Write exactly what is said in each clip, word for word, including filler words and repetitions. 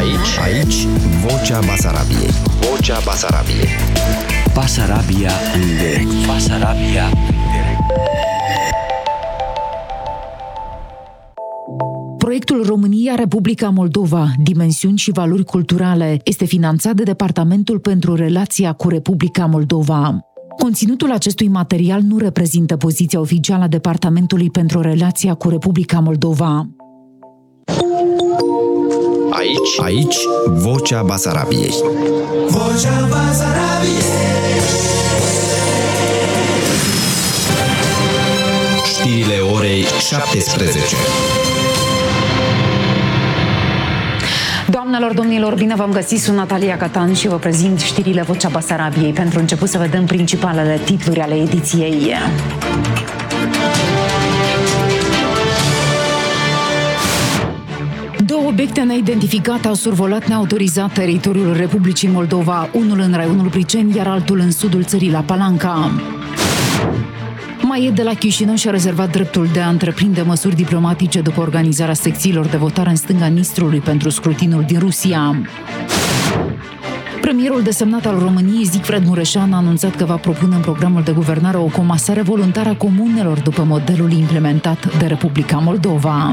Aici, aici, Vocea Basarabiei. Vocea Basarabiei. Basarabia în direct. Basarabia în direct. Proiectul România-Republica Moldova, dimensiuni și valori culturale, este finanțat de Departamentul pentru Relația cu Republica Moldova. Conținutul acestui material nu reprezintă poziția oficială a Departamentului pentru Relația cu Republica Moldova. Aici, aici, Vocea Basarabiei. Vocea Basarabiei. Știrile orei șaptesprezece. Doamnelor, domnilor, bine v-am găsit, sunt Natalia Catan și vă prezint știrile Vocea Basarabiei. Pentru început să vedem principalele titluri ale ediției. Două obiecte neidentificate au survolat neautorizat teritoriul Republicii Moldova, unul în raionul Briceni, iar altul în sudul țării, la Palanca. Maie de la Chișinău și-a rezervat dreptul de a întreprinde măsuri diplomatice după organizarea secțiilor de votare în stânga Nistrului pentru scrutinul din Rusia. Premierul desemnat al României, Zicfred Mureșan, a anunțat că va propune în programul de guvernare o comasare voluntară a comunelor după modelul implementat de Republica Moldova.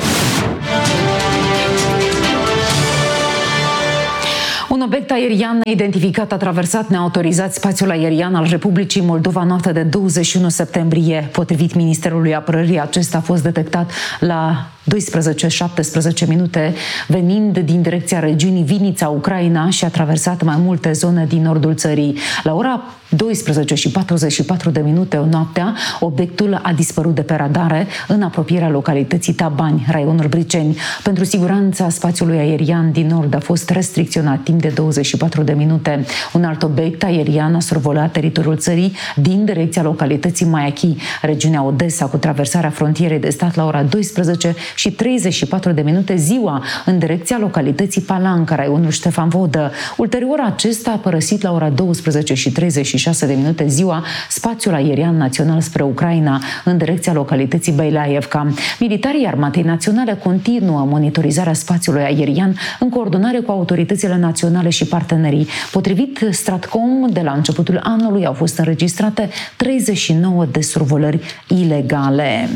Un obiect aerian neidentificat a traversat neautorizat spațiul aerian al Republicii Moldova noaptea de douăzeci și unu septembrie. Potrivit Ministerului Apărării, acesta a fost detectat la douăsprezece șaptesprezece minute, venind din direcția regiunii Vinița, Ucraina, și a traversat mai multe zone din nordul țării. La ora douăsprezece și patruzeci și patru de minute noaptea, obiectul a dispărut de pe radare în apropierea localității Tabani, raionul Briceni. Pentru siguranța spațiului aerian din nord a fost restricționat timp de douăzeci și patru de minute. Un alt obiect aerian a survolat teritoriul țării din direcția localității Maiachi, regiunea Odessa, cu traversarea frontierei de stat la ora douăsprezece și treizeci și patru de minute ziua, în direcția localității Palanca, raionul Ștefan Vodă. Ulterior, acesta a părăsit la ora douăsprezece și treizeci și șase de minute ziua spațiul aerian național spre Ucraina, în direcția localității Beilaevca. Militarii Armatei Naționale continuă monitorizarea spațiului aerian în coordonare cu autoritățile naționale și partenerii. Potrivit Stratcom, de la începutul anului au fost înregistrate treizeci și nouă de survolări ilegale.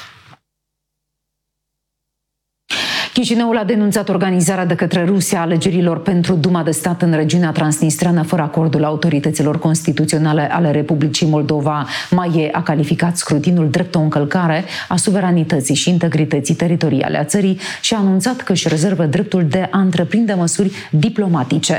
Chișinăul a denunțat organizarea de către Rusia alegerilor pentru Duma de Stat în regiunea transnistreană fără acordul autorităților constituționale ale Republicii Moldova. Maie a calificat scrutinul drept o încălcare a suveranității și integrității teritoriale a țării și a anunțat că își rezervă dreptul de a întreprinde măsuri diplomatice.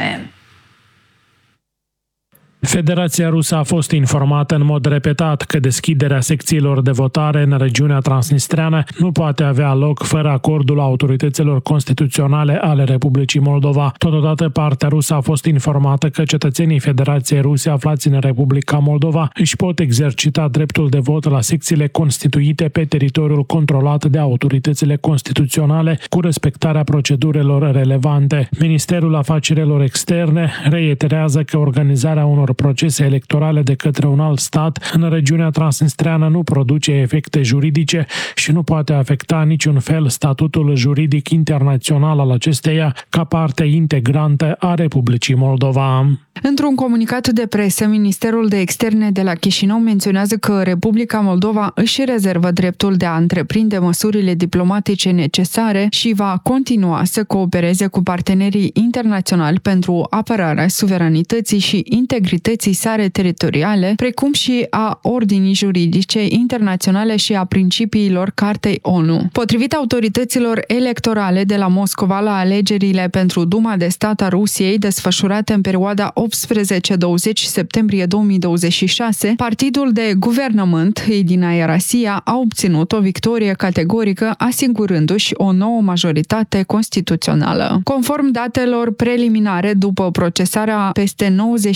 Federația Rusă a fost informată în mod repetat că deschiderea secțiilor de votare în regiunea transnistreană nu poate avea loc fără acordul autorităților constituționale ale Republicii Moldova. Totodată, partea rusă a fost informată că cetățenii Federației Ruse aflați în Republica Moldova își pot exercita dreptul de vot la secțiile constituite pe teritoriul controlat de autoritățile constituționale cu respectarea procedurilor relevante. Ministerul Afacerilor Externe reiterează că organizarea unor procese electorale de către un alt stat în regiunea transnistreană nu produce efecte juridice și nu poate afecta niciun fel statutul juridic internațional al acesteia ca parte integrantă a Republicii Moldova. Într-un comunicat de presă, Ministerul de Externe de la Chișinău menționează că Republica Moldova își rezervă dreptul de a întreprinde măsurile diplomatice necesare și va continua să coopereze cu partenerii internaționali pentru apărarea suveranității și integrității sale teritoriale, precum și a ordinii juridice internaționale și a principiilor Cartei O N U. Potrivit autorităților electorale de la Moscova, la alegerile pentru Duma de Stat a Rusiei, desfășurate în perioada optsprezece douăzeci septembrie două mii douăzeci și șase, partidul de guvernământ, Edinaia Rasia, a obținut o victorie categorică, asigurându-și o nouă majoritate constituțională. Conform datelor preliminare, după procesarea peste nouăzeci și cinci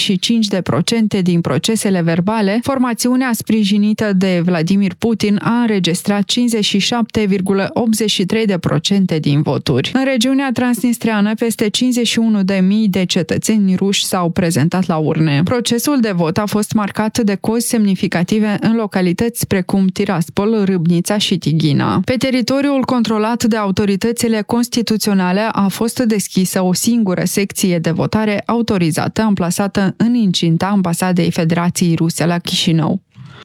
de procente din procesele verbale, formațiunea sprijinită de Vladimir Putin a înregistrat cincizeci și șapte virgulă optzeci și trei la sută din voturi. În regiunea transnistreană, peste cincizeci și unu de mii de cetățeni ruși s-au prezentat la urne. Procesul de vot a fost marcat de cozi semnificative în localități precum Tiraspol, Râbnița și Tighina. Pe teritoriul controlat de autoritățile constituționale a fost deschisă o singură secție de votare autorizată, amplasată în incinta Ambasadei Federației Ruse la Chișinău.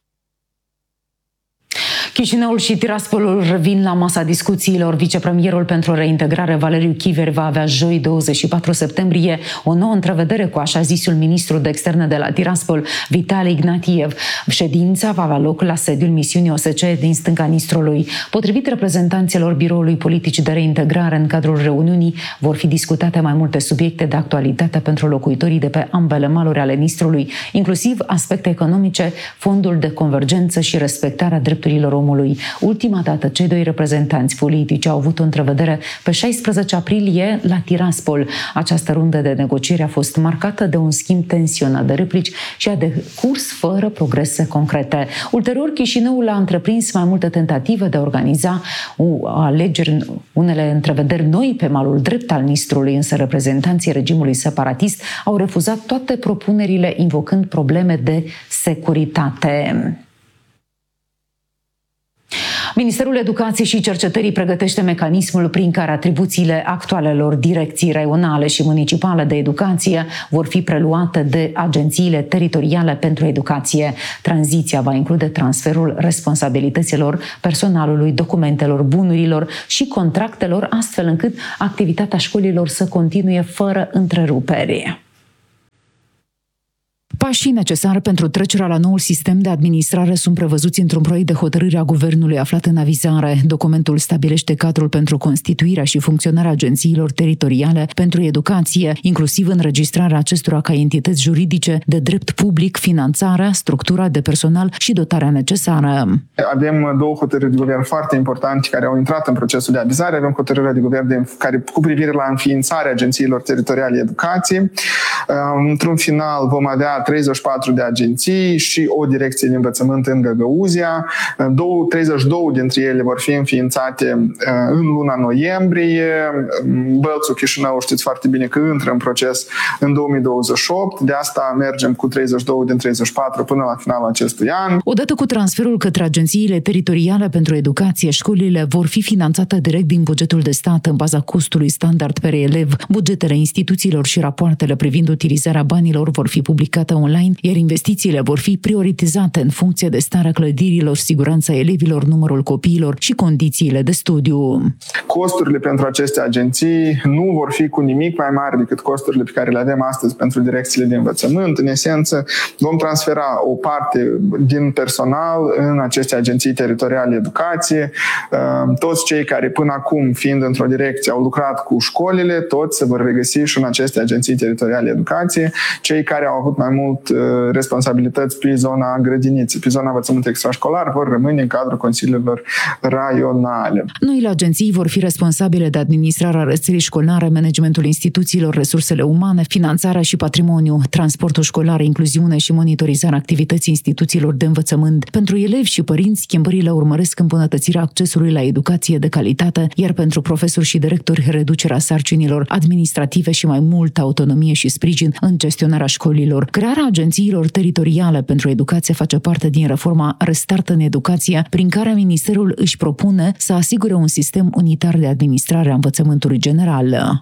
Chișinăul și Tiraspolul revin la masa discuțiilor. Vicepremierul pentru reintegrare, Valeriu Chiver, va avea joi douăzeci și patru septembrie o nouă întrevedere cu așa zisul ministru de externe de la Tiraspol, Vitali Ignatiev. Ședința va avea loc la sediul misiunii O S C E din stânga Nistrului. Potrivit reprezentanților Biroului Politic de Reintegrare, în cadrul reuniunii vor fi discutate mai multe subiecte de actualitate pentru locuitorii de pe ambele maluri ale Nistrului, inclusiv aspecte economice, fondul de convergență și respectarea drepturilor omului. Ultima dată, cei doi reprezentanți politici au avut o întrevedere pe șaisprezece aprilie la Tiraspol. Această rundă de negocieri a fost marcată de un schimb tensionat de replici și a decurs fără progrese concrete. Ulterior, Chișinăul a întreprins mai multe tentative de a organiza alegeri, unele întrevederi noi pe malul drept al Nistrului, însă reprezentanții regimului separatist au refuzat toate propunerile, invocând probleme de securitate. Ministerul Educației și Cercetării pregătește mecanismul prin care atribuțiile actualelor direcții raionale și municipale de educație vor fi preluate de agențiile teritoriale pentru educație. Tranziția va include transferul responsabilităților personalului, documentelor, bunurilor și contractelor, astfel încât activitatea școlilor să continue fără întrerupere. Pașii necesari pentru trecerea la noul sistem de administrare sunt prevăzuți într-un proiect de hotărâre a Guvernului aflat în avizare. Documentul stabilește cadrul pentru constituirea și funcționarea agențiilor teritoriale pentru educație, inclusiv înregistrarea acestora ca entități juridice de drept public, finanțarea, structura de personal și dotarea necesară. Avem două hotărâri de guvern foarte importante care au intrat în procesul de avizare. Avem hotărârea de guvern de, care, cu privire la înființarea agențiilor teritoriale educației. Într-un final vom avea treizeci și patru de agenții și o direcție de învățământ în Găgăuzia. treizeci și doi dintre ele vor fi înființate în luna noiembrie. Bălțul, Chișinău, știți foarte bine că intră în proces în două mii douăzeci și opt. De asta mergem cu treizeci și doi din treizeci și patru până la finalul acestui an. Odată cu transferul către agențiile teritoriale pentru educație, școlile vor fi finanțate direct din bugetul de stat în baza costului standard per elev. Bugetele instituțiilor și rapoartele privind utilizarea banilor vor fi publicate online, iar investițiile vor fi prioritizate în funcție de starea clădirilor, siguranța elevilor, numărul copiilor și condițiile de studiu. Costurile pentru aceste agenții nu vor fi cu nimic mai mari decât costurile pe care le avem astăzi pentru direcțiile de învățământ. În esență, vom transfera o parte din personal în aceste agenții teritoriale educație. Toți cei care până acum, fiind într-o direcție, au lucrat cu școlile, toți se vor regăsi și în aceste agenții teritoriale educație. Cei care au avut mai mult responsabilități pe zona grădiniței, pe zona învățământ extrașcolar, vor rămâne în cadrul consiliilor raionale. Noile agenții vor fi responsabile de administrarea rețelei școlare, managementul instituțiilor, resursele umane, finanțarea și patrimoniu, transportul școlar, incluziune și monitorizarea activității instituțiilor de învățământ. Pentru elevi și părinți, schimbările urmăresc îmbunătățirea accesului la educație de calitate, iar pentru profesori și directori, reducerea sarcinilor administrative și mai multă autonomie și sprijin în gestionarea școlilor. Crearea agențiilor teritoriale pentru educație face parte din reforma Restart în educație, prin care Ministerul își propune să asigure un sistem unitar de administrare a învățământului general.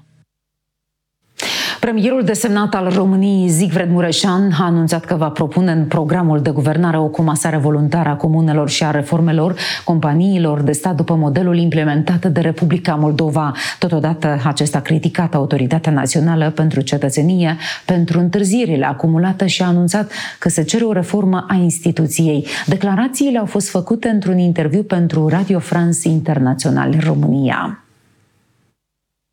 Premierul desemnat al României, Zicfred Mureșan, a anunțat că va propune în programul de guvernare o comasare voluntară a comunelor și a reformelor companiilor de stat după modelul implementat de Republica Moldova. Totodată, acesta a criticat Autoritatea Națională pentru Cetățenie pentru întârzierile acumulate și a anunțat că se cere o reformă a instituției. Declarațiile au fost făcute într-un interviu pentru Radio France International România.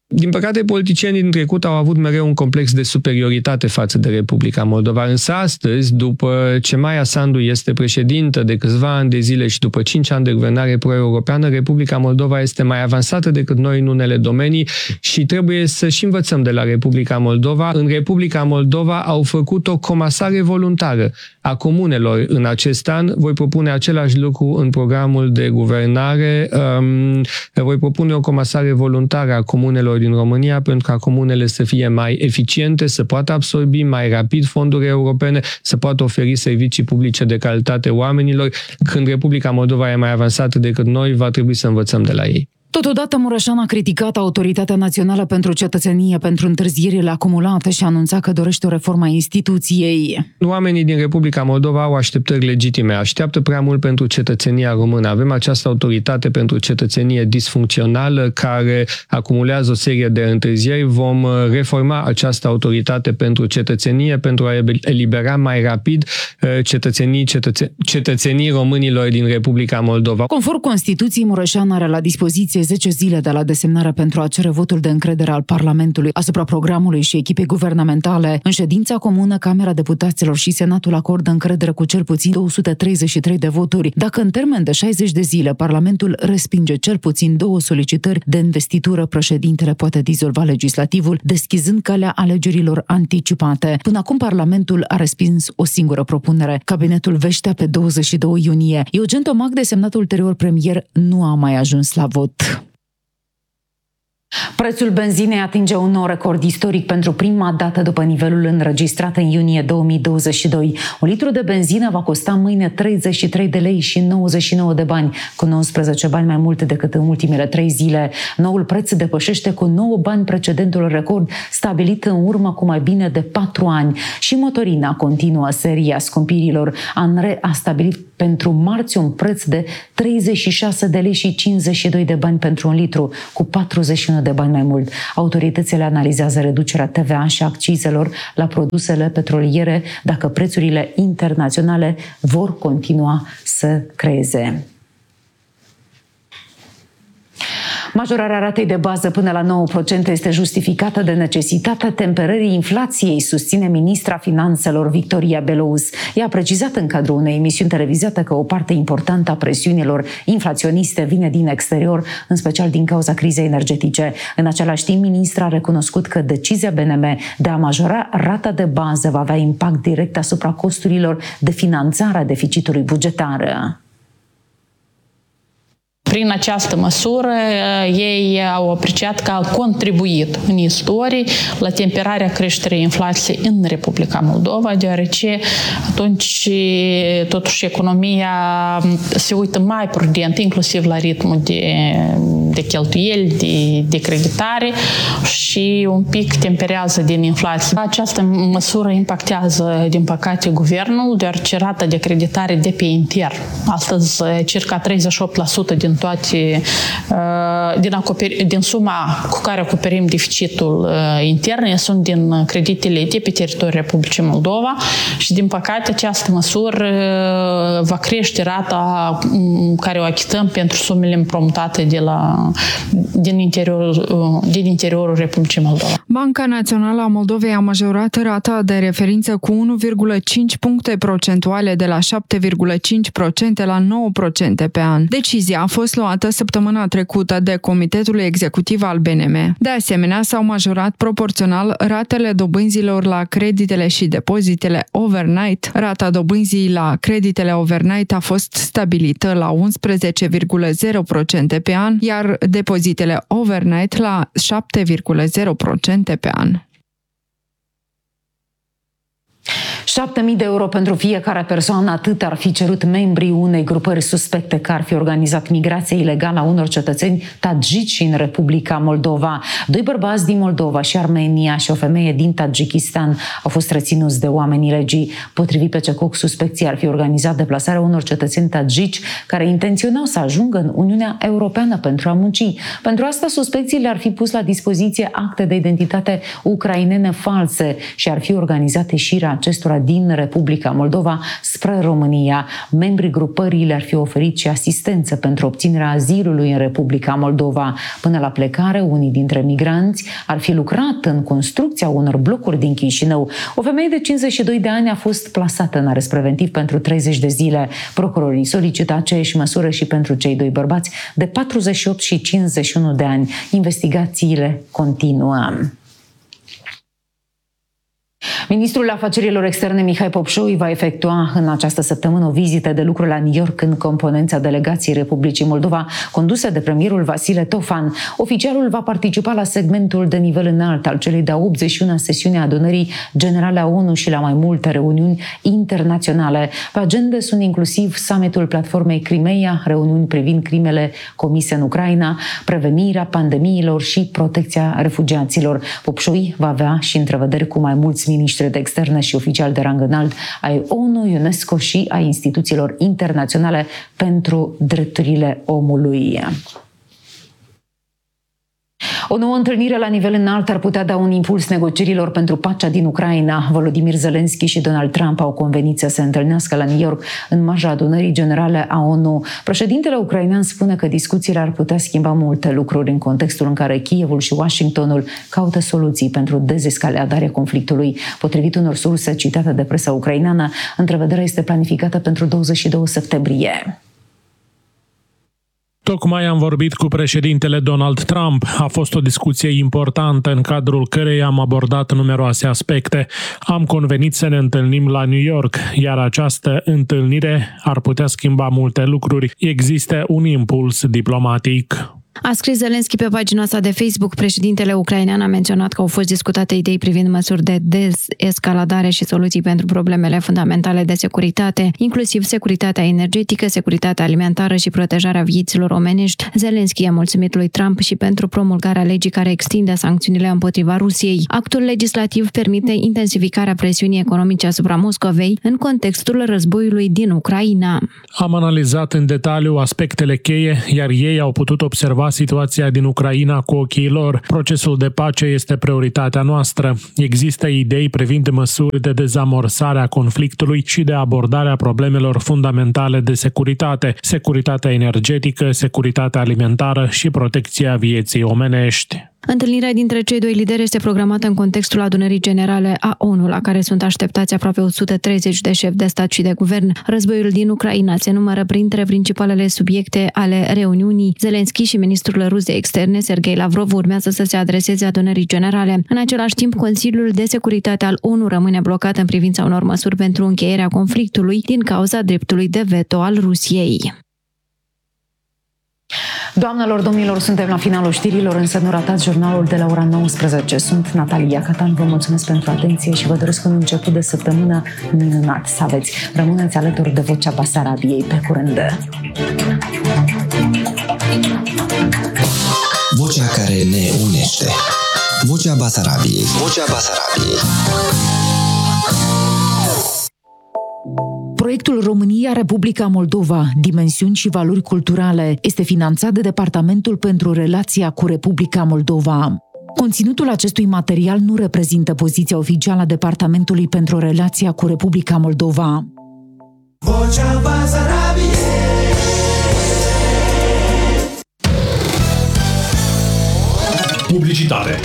Din păcate, politicienii din trecut au avut mereu un complex de superioritate față de Republica Moldova, însă astăzi, după ce Maia Sandu este președintă de câțiva ani de zile și după cinci ani de guvernare pro-europeană, Republica Moldova este mai avansată decât noi în unele domenii și trebuie să și învățăm de la Republica Moldova. În Republica Moldova au făcut o comasare voluntară a comunelor în acest an. Voi propune același lucru în programul de guvernare. Um, voi propune o comasare voluntară a comunelor din România pentru ca comunele să fie mai eficiente, să poată absorbi mai rapid fonduri europene, să poată oferi servicii publice de calitate oamenilor. Când Republica Moldova e mai avansată decât noi, va trebui să învățăm de la ei. Totodată, Mureșan a criticat Autoritatea Națională pentru Cetățenie pentru întârzierile acumulate și a anunțat că dorește o reformă a instituției. Oamenii din Republica Moldova au așteptări legitime, așteaptă prea mult pentru cetățenia română. Avem această autoritate pentru cetățenie disfuncțională care acumulează o serie de întârzieri. Vom reforma această autoritate pentru cetățenie pentru a elibera mai rapid cetățenii, cetățe- cetățenii românilor din Republica Moldova. Conform Constituției, Mureșan are la dispoziție zece zile de la desemnare pentru a cere votul de încredere al Parlamentului asupra programului și echipei guvernamentale. În ședința comună, Camera Deputaților și Senatul acordă încredere cu cel puțin două sute treizeci și trei de voturi. Dacă în termen de șaizeci de zile Parlamentul respinge cel puțin două solicitări de investitură, președintele poate dizolva legislativul, deschizând calea alegerilor anticipate. Până acum, Parlamentul a respins o singură propunere. Cabinetul Veștea pe douăzeci și doi iunie. Eugen Tomac, desemnat ulterior premier, nu a mai ajuns la vot. Prețul benzinei atinge un nou record istoric pentru prima dată după nivelul înregistrat în iunie două mii douăzeci și doi. Un litru de benzină va costa mâine treizeci și trei de lei și nouăzeci și nouă de bani, cu nouăsprezece bani mai mult decât în ultimele trei zile. Noul preț depășește cu nouă bani precedentul record stabilit în urmă cu mai bine de patru ani. Și motorina continuă seria scumpirilor. ANRE a stabilit pentru marți un preț de treizeci și șase de lei și cincizeci și doi de bani pentru un litru, cu patruzeci și unu de bani mai mult. Autoritățile analizează reducerea T V A și accizelor la produsele petroliere dacă prețurile internaționale vor continua să creeze. Majorarea ratei de bază până la nouă la sută este justificată de necesitatea temperării inflației, susține ministra Finanțelor Victoria Belouz. Ea a precizat în cadrul unei emisiuni televizate că o parte importantă a presiunilor inflaționiste vine din exterior, în special din cauza crizei energetice. În același timp, ministra a recunoscut că decizia B N M de a majora rata de bază va avea impact direct asupra costurilor de finanțare a deficitului bugetar. Prin această măsură, ei au apreciat că au contribuit în istorie la temperarea creșterii inflației în Republica Moldova, deoarece atunci totuși economia se uită mai prudent, inclusiv la ritmul de, de cheltuieli, de, de creditare și un pic temperează din inflație. Această măsură impactează, din păcate, guvernul, deoarece rata de creditare de pe intern. Astăzi, circa treizeci și opt la sută din toate, din, acoperi, din suma cu care acoperim deficitul intern sunt din creditele de pe teritoriul Republicii Moldova și, din păcate, această măsură va crește rata care o achităm pentru sumele împrumutate de la, din, interiorul, din interiorul Republicii Moldova. Banca Națională a Moldovei a majorat rata de referință cu unu virgulă cinci puncte procentuale de la șapte virgulă cinci la sută la nouă la sută pe an. Decizia a fost luată săptămâna trecută de Comitetul Executiv al B N M. De asemenea, s-au majorat proporțional ratele dobânzilor la creditele și depozitele overnight. Rata dobânzii la creditele overnight a fost stabilită la unsprezece virgulă zero la sută pe an, iar depozitele overnight la șapte virgulă zero la sută pe an. șapte mii de euro pentru fiecare persoană, atât ar fi cerut membrii unei grupări suspecte că ar fi organizat migrație ilegală a unor cetățeni tagici în Republica Moldova. Doi bărbați din Moldova și Armenia și o femeie din Tajikistan au fost reținuți de oamenii legii. Potrivit P C C O C, suspecții ar fi organizat deplasarea unor cetățeni tagici care intenționau să ajungă în Uniunea Europeană pentru a munci. Pentru asta, suspecții le-ar fi pus la dispoziție acte de identitate ucrainene false și ar fi organizat ieșirea acestora din Republica Moldova spre România. Membrii grupării le-ar fi oferit și asistență pentru obținerea azilului în Republica Moldova. Până la plecare, unii dintre migranți ar fi lucrat în construcția unor blocuri din Chișinău. O femeie de cincizeci și doi de ani a fost plasată în arest preventiv pentru treizeci de zile. Procurorii solicită aceeași măsură și pentru cei doi bărbați de patruzeci și opt și cincizeci și unu de ani. Investigațiile continuă. Ministrul Afacerilor Externe Mihai Popșoi va efectua în această săptămână o vizită de lucru la New York în componența delegației Republicii Moldova, condusă de premierul Vasile Tofan. Oficialul va participa la segmentul de nivel înalt al celei de-a optzeci și una sesiuni a adunării generale a ONU și la mai multe reuniuni internaționale. Pe agenda sunt inclusiv summitul platformei Crimeia, reuniuni privind crimele comise în Ucraina, prevenirea pandemiilor și protecția refugiaților. Popșoi va avea și întrevederi cu mai mulți miniștri de externe și oficiali de rang înalt ai ONU, UNESCO și a instituțiilor internaționale pentru drepturile omului. O nouă întâlnire la nivel înalt ar putea da un impuls negocierilor pentru pacea din Ucraina. Volodymyr Zelensky și Donald Trump au convenit să se întâlnească la New York în marja adunării generale a ONU. Președintele ucrainean spune că discuțiile ar putea schimba multe lucruri în contextul în care Kievul și Washingtonul caută soluții pentru dezescaladarea conflictului. Potrivit unor surse citate de presa ucraineană, întrevederea este planificată pentru douăzeci și doi septembrie. Tocmai am vorbit cu președintele Donald Trump. A fost o discuție importantă în cadrul căreia am abordat numeroase aspecte. Am convenit să ne întâlnim la New York, iar această întâlnire ar putea schimba multe lucruri. Există un impuls diplomatic. A scris Zelensky pe pagina sa de Facebook. Președintele ucrainean a menționat că au fost discutate idei privind măsuri de dezescaladare și soluții pentru problemele fundamentale de securitate, inclusiv securitatea energetică, securitatea alimentară și protejarea vieților omenești. Zelensky a mulțumit lui Trump și pentru promulgarea legii care extinde sancțiunile împotriva Rusiei. Actul legislativ permite intensificarea presiunii economice asupra Moscovei în contextul războiului din Ucraina. Am analizat în detaliu aspectele cheie, iar ei au putut observa situația din Ucraina cu ochii lor. Procesul de pace este prioritatea noastră. Există idei privind măsuri de dezamorsare a conflictului și de abordarea problemelor fundamentale de securitate, securitatea energetică, securitatea alimentară și protecția vieții omenești. Întâlnirea dintre cei doi lideri este programată în contextul adunării generale a ONU, la care sunt așteptați aproape o sută treizeci de șefi de stat și de guvern. Războiul din Ucraina se numără printre principalele subiecte ale reuniunii. Zelensky și ministrul rus de externe, Sergei Lavrov, urmează să se adreseze adunării generale. În același timp, Consiliul de Securitate al ONU rămâne blocat în privința unor măsuri pentru încheierea conflictului din cauza dreptului de veto al Rusiei. Doamnelor, domnilor, suntem la finalul știrilor, însă nu ratați jurnalul de la ora nouăsprezece. Sunt Natalia Catan, vă mulțumesc pentru atenție și vă doresc un început de săptămână minunat să aveți. Rămâneți alături de Vocea Basarabiei. Pe curând! Vocea care ne unește. Vocea Basarabiei. Vocea Basarabiei. Proiectul România-Republica Moldova, dimensiuni și valori culturale, este finanțat de Departamentul pentru Relația cu Republica Moldova. Conținutul acestui material nu reprezintă poziția oficială a Departamentului pentru Relația cu Republica Moldova. Vocea Basarabiei. Publicitate.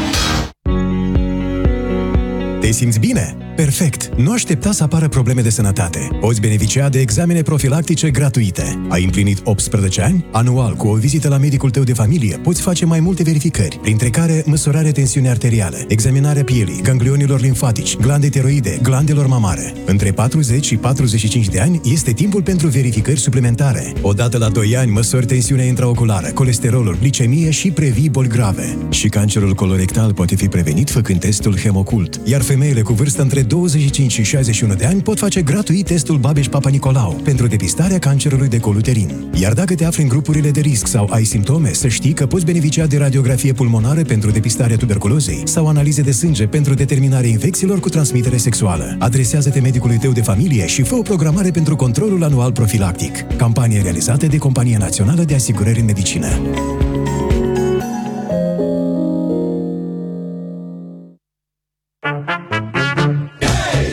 Te simți bine? Perfect! Nu aștepta să apară probleme de sănătate. Poți beneficia de examene profilactice gratuite. Ai împlinit optsprezece ani? Anual, cu o vizită la medicul tău de familie, poți face mai multe verificări, printre care măsurare tensiunii arteriale, examinarea pielii, ganglionilor limfatici, glande tiroide, glandelor mamare. Între patruzeci și patruzeci și cinci de ani este timpul pentru verificări suplimentare. Odată la doi ani măsori tensiunea intraoculară, colesterolul, glicemie și previi boli grave. Și cancerul colorectal poate fi prevenit făcând testul Hemocult. Iar femeile cu vârstă între douăzeci și cinci și șaizeci și unu de ani pot face gratuit testul Babeș-Papa Nicolau pentru depistarea cancerului de col uterin. Iar dacă te afli în grupurile de risc sau ai simptome, să știi că poți beneficia de radiografie pulmonară pentru depistarea tuberculozei sau analize de sânge pentru determinarea infecțiilor cu transmitere sexuală. Adresează-te medicului tău de familie și fă o programare pentru controlul anual profilactic. Campanie realizată de Compania Națională de Asigurări în Medicină.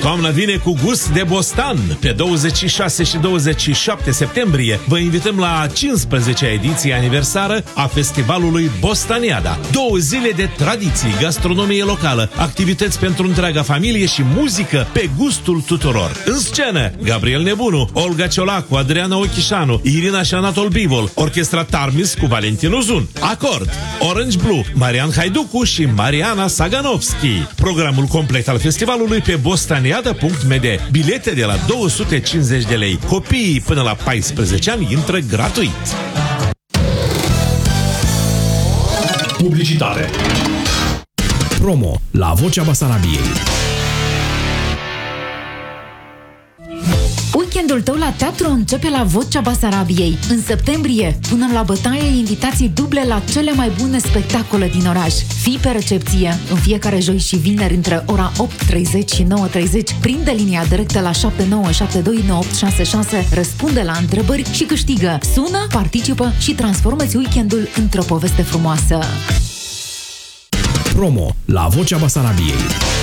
Toamna vine cu gust de bostan. Pe douăzeci și șase și douăzeci și șapte septembrie vă invităm la a cincizecea ediție aniversară a festivalului Bostaniada. Două zile de tradiții, gastronomie locală, activități pentru întreaga familie și muzică pe gustul tuturor. În scenă, Gabriel Nebunu, Olga Ciolacu, Adriana Ochișanu, Irina și Anatol Bivol, Orchestra Tarmis cu Valentin Uzun, Acord, Orange Blue, Marian Haiducu și Mariana Saganovski. Programul complet al festivalului pe bostaniada punct m d. Bilete de la două sute cincizeci de lei. Copiii până la paisprezece ani intră gratuit. Publicitate. Promo la Vocea Basarabiei. Weekendul tău la teatru începe la Vocea Basarabiei. În septembrie punem la bătaie invitații duble la cele mai bune spectacole din oraș. Fii pe recepție în fiecare joi și vineri între ora opt treizeci și nouă treizeci. Prinde linia directă la șapte nouă șapte doi nouă opt șase șase, răspunde la întrebări și câștigă. Sună, participă și transformă-ți weekendul într-o poveste frumoasă. Promo la Vocea Basarabiei.